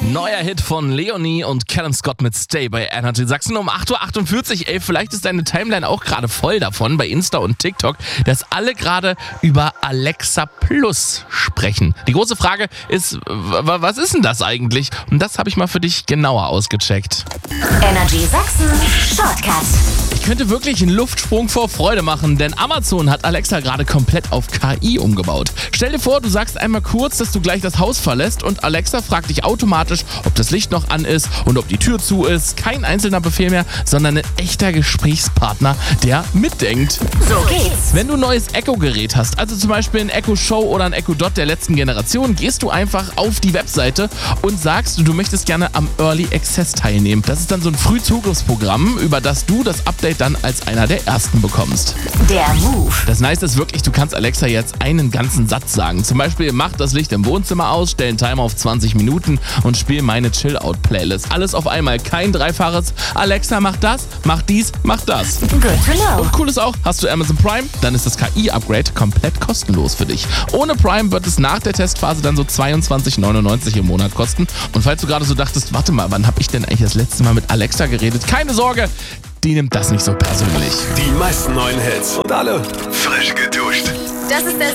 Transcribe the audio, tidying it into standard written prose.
Neuer Hit von Leonie und Callum Scott mit Stay bei Energy Sachsen um 8.48 Uhr. Ey, vielleicht ist deine Timeline auch gerade voll davon bei Insta und TikTok, dass alle gerade über Alexa Plus sprechen. Die große Frage ist, was ist denn das eigentlich? Und das habe ich mal für dich genauer ausgecheckt. Energy Sachsen Shortcut. Ich könnte wirklich einen Luftsprung vor Freude machen, denn Amazon hat Alexa gerade komplett auf KI umgebaut. Stell dir vor, du sagst einmal kurz, dass du gleich das Haus verlässt und Alexa fragt dich automatisch, ob das Licht noch an ist und ob die Tür zu ist. Kein einzelner Befehl mehr, sondern ein echter Gesprächspartner, der mitdenkt. So geht's. Wenn du ein neues Echo-Gerät hast, also zum Beispiel ein Echo Show oder ein Echo Dot der letzten Generation, gehst du einfach auf die Webseite und sagst, du möchtest gerne am Early Access teilnehmen. Das ist dann so ein Frühzugriffsprogramm, über das du das Update dann als einer der ersten bekommst. Der Move. Das Nice ist wirklich, du kannst Alexa jetzt einen ganzen Satz sagen. Zum Beispiel, mach das Licht im Wohnzimmer aus, stell einen Timer auf 20 Minuten und spiel meine Chill-Out-Playlist. Alles auf einmal, kein dreifaches Alexa, mach das, mach dies, mach das. Good to know. Und cool ist auch, hast du Amazon Prime, dann ist das KI-Upgrade komplett kostenlos für dich. Ohne Prime wird es nach der Testphase dann so 22,99 im Monat kosten. Und falls du gerade so dachtest, warte mal, wann habe ich denn eigentlich das letzte Mal mit Alexa geredet? Keine Sorge, die nimmt das nicht so persönlich. Die meisten neuen Hits und alle frisch geduscht. Das ist der